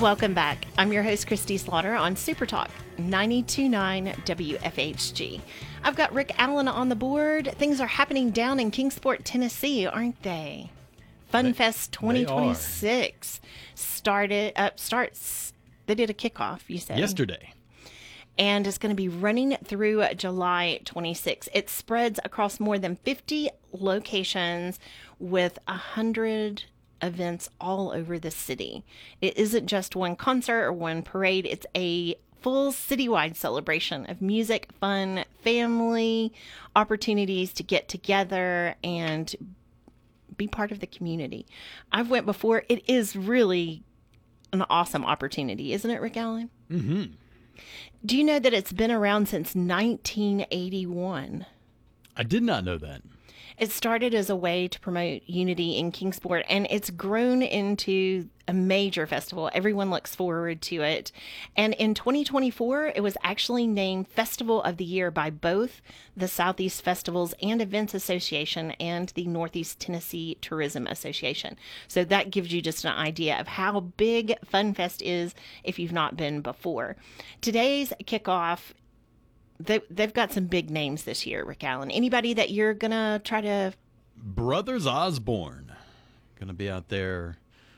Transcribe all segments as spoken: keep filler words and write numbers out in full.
Welcome back. I'm your host, Christy Slaughter, on Super Talk ninety-two point nine W F H G. I've got Rick Allen on the board. Things are happening down in Kingsport, Tennessee, aren't they? FunFest twenty twenty-six started up. Starts. They did a kickoff. You said yesterday, and it's going to be running through July twenty-sixth. It spreads across more than fifty locations with a hundred events all over the city. It isn't just one concert or one parade. It's a full citywide celebration of music, fun, family, opportunities to get together and be part of the community. I've went before. It is really an awesome opportunity, isn't it, Rick Allen? Mm-hmm. Do you know that it's been around since nineteen eighty-one? I did not know that. It started as a way to promote unity in Kingsport, and it's grown into a major festival. Everyone looks forward to it. And in twenty twenty-four, it was actually named Festival of the Year by both the Southeast Festivals and Events Association and the Northeast Tennessee Tourism Association. So that gives you just an idea of how big FunFest is if you've not been before. Today's kickoff, They, they've got some big names this year, Rick Allen. Anybody that you're going to try to... Brothers Osborne. Going to be out there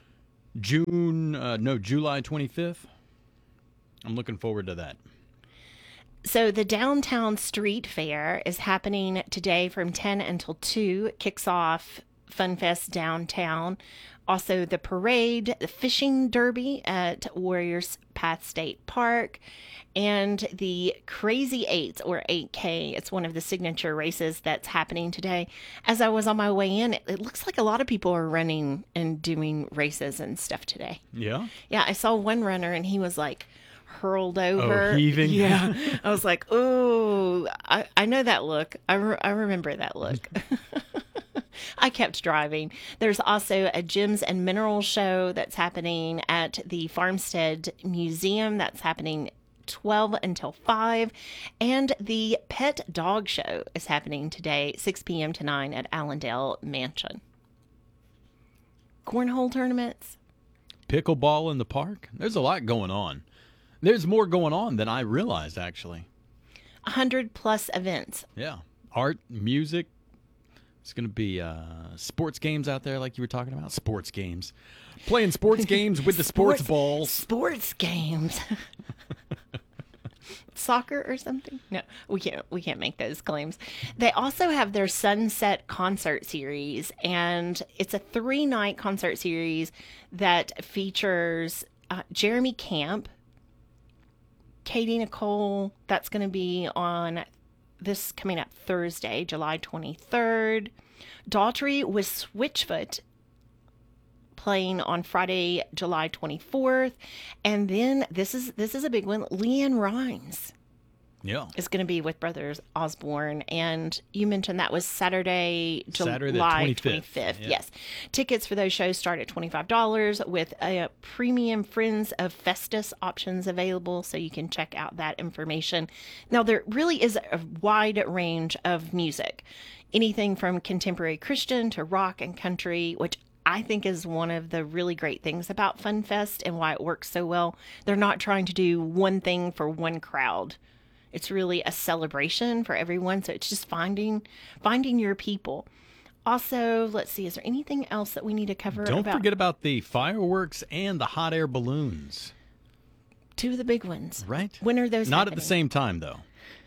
June, uh, no, July twenty-fifth. I'm looking forward to that. So the Downtown Street Fair is happening today from ten until two. Kicks off FunFest downtown. Also the parade, the fishing derby at Warriors Path State Park, and the Crazy Eights, or eight K. It's one of the signature races that's happening today. As I was on my way in, it, it looks like a lot of people are running and doing races and stuff today. Yeah? Yeah, I saw one runner and he was like hurled over. Oh, heaving? Yeah. I was like, oh, I, I know that look. I, re- I remember that look. I kept driving. There's also a Gems and Minerals show that's happening at the Farmstead Museum. That's happening twelve until five. And the Pet Dog Show is happening today, six p.m. to nine at Allendale Mansion. Cornhole tournaments. Pickleball in the park. There's a lot going on. There's more going on than I realized, actually. A hundred plus events. Yeah. Art, music. It's going to be uh, sports games out there like you were talking about. Sports games. Playing sports games with the sports, sports balls. Sports games. Soccer or something? No, we can't we can't make those claims. They also have their Sunset concert series, and it's a three-night concert series that features uh, Jeremy Camp, Katie Nicole. That's going to be on this coming up Thursday, July twenty-third. Daughtry with Switchfoot playing on Friday, July twenty-fourth. And then this is this is a big one. Leanne Rimes yeah. is going to be with Brothers Osborne. And you mentioned that was Saturday, Saturday July twenty-fifth. twenty-fifth. Yeah. Yes. Tickets for those shows start at twenty-five dollars with a premium Friends of Festus options available, so you can check out that information. Now, there really is a wide range of music. Anything from contemporary Christian to rock and country, which I think is one of the really great things about FunFest and why it works so well. They're not trying to do one thing for one crowd. It's really a celebration for everyone. So it's just finding finding your people. Also, let's see, is there anything else that we need to cover? Don't about? forget about the fireworks and the hot air balloons. Two of the big ones. Right. When are those Not happening? at the same time, though.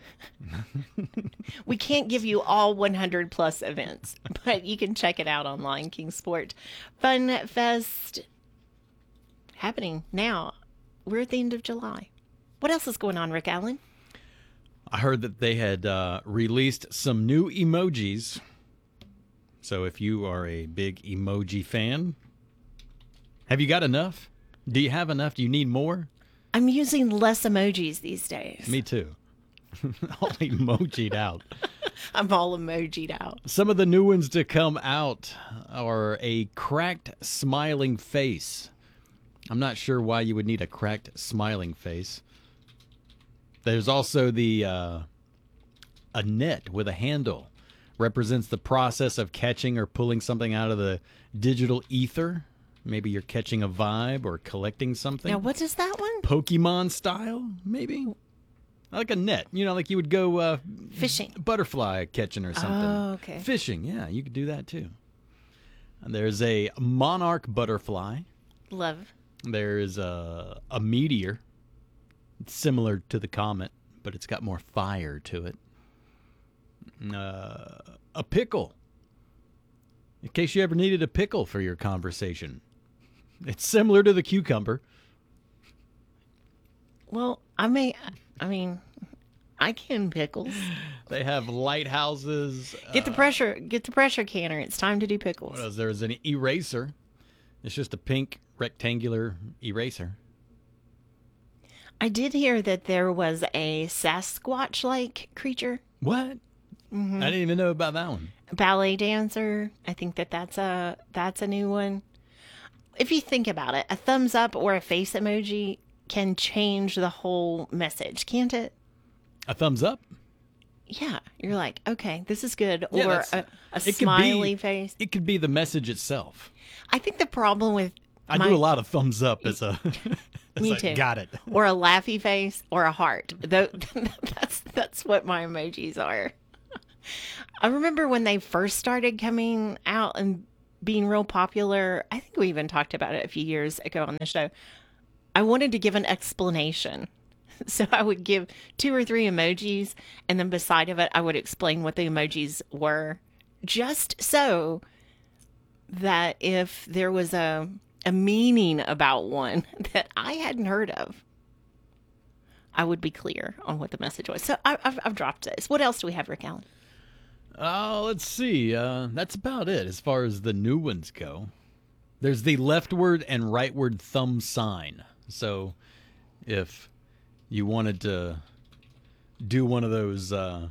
We can't give you all one hundred plus events, but you can check it out online. Kingsport Fun Fest happening now. We're at the end of July. What else is going on, Rick Allen? I heard that they had uh, released some new emojis. So if you are a big emoji fan, have you got enough? Do you have enough? Do you need more? I'm using less emojis these days. Me too. All emojied out. I'm all emojied out. Some of the new ones to come out are a cracked smiling face. I'm not sure why you would need a cracked smiling face. There's also the uh, a net with a handle. Represents the process of catching or pulling something out of the digital ether. Maybe you're catching a vibe or collecting something. Now, what is that one? Pokemon style, maybe? Like a net. You know, like you would go uh, Fishing. butterfly catching or something. Oh, okay. Fishing, yeah, you could do that too. And there's a monarch butterfly. Love. There's a, a meteor. It's similar to the comet, but it's got more fire to it. Uh, a pickle. In case you ever needed a pickle for your conversation. It's similar to the cucumber. Well, I may, I mean, I can pickles. They have lighthouses. Get the uh, pressure, get the pressure canner. It's time to do What pickles. else? There's an eraser. It's just a pink rectangular eraser. I did hear that there was a Sasquatch-like creature, What? Mm-hmm. I didn't even know about that one. ballet dancer. I think that that's a that's a new one. If you think about it, a thumbs up or a face emoji can change the whole message, can't it? A thumbs up? Yeah, you're like, okay, this is good, Yeah, or that's- a, a it could smiley be- face. It could be the message itself. I think the problem with I my- do a lot of thumbs up as a. as Me a, too. Got it. or a laughy face or a heart. Tho- that's that's what my emojis are. I remember when they first started coming out and being real popular. I think we even talked about it a few years ago on the show. I wanted to give an explanation. So I would give two or three emojis, and then beside of it, I would explain what the emojis were, just so that if there was a a meaning about one that I hadn't heard of, I would be clear on what the message was. So I, I've, I've dropped this. What else do we have, Rick Allen? Oh, let's see. Uh, that's about it as far as the new ones go. There's the leftward and rightward thumb sign. So if you wanted to do one of those, uh,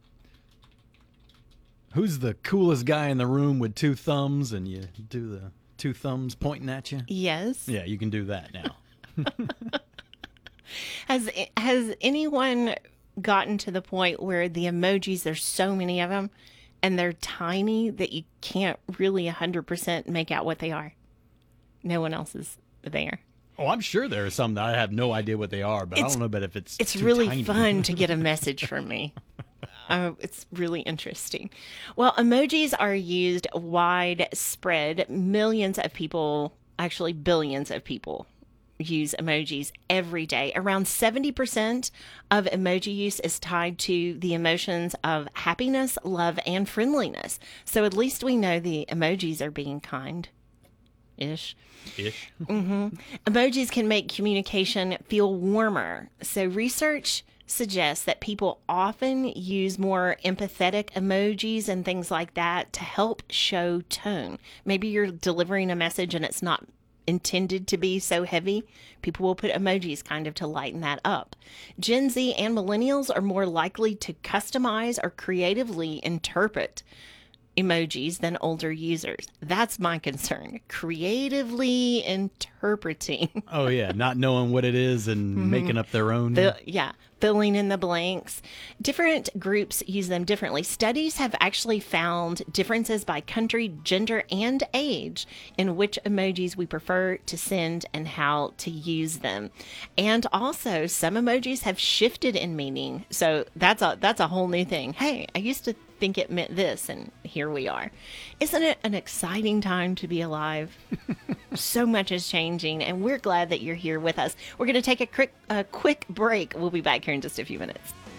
who's the coolest guy in the room with two thumbs, and you do the two thumbs pointing at you? Yes. Yeah, you can do that now. Has has anyone gotten to the point where the emojis, there's so many of them, and they're tiny that you can't really one hundred percent make out what they are? No one else is there. Oh, I'm sure there are some that I have no idea what they are, but I It's- don't know about if it's It's too really tiny. fun to get a message from me. Uh, it's really interesting. Well, emojis are used widespread. Millions of people, actually billions of people, use emojis every day. Around seventy percent of emoji use is tied to the emotions of happiness, love, and friendliness. So at least we know the emojis are being kind. Ish. Ish. Emojis can make communication feel warmer. So research suggests that people often use more empathetic emojis and things like that to help show tone. Maybe you're delivering a message and it's not intended to be so heavy. People will put emojis kind of to lighten that up. Gen Z and millennials are more likely to customize or creatively interpret emojis than older users. That's my concern. Creatively interpreting. Oh yeah, not knowing what it is and making up their own. The, yeah, filling in the blanks. Different groups use them differently. Studies have actually found differences by country, gender, and age in which emojis we prefer to send and how to use them. And also, some emojis have shifted in meaning. So that's a that's a whole new thing. Hey, I used to think it meant this, and here we are. Isn't it an exciting time to be alive? So much is changing, and we're glad that you're here with us. We're going to take a quick, a quick break. We'll be back here in just a few minutes.